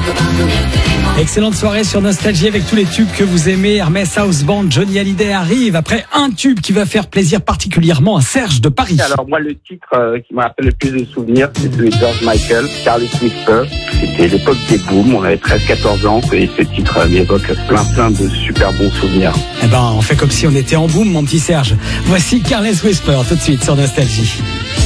Excellente soirée sur Nostalgie avec tous les tubes que vous aimez. Hermès House Band, Johnny Hallyday arrive après un tube qui va faire plaisir particulièrement à Serge de Paris. Alors moi, le titre qui me rappelle le plus de souvenirs, c'est celui de George Michael, Careless Whisper. C'était l'époque des booms, on avait 13-14 ans et ce titre m'évoque plein de super bons souvenirs. Eh ben, on fait comme si on était en boom, mon petit Serge. Voici Careless Whisper tout de suite sur Nostalgie.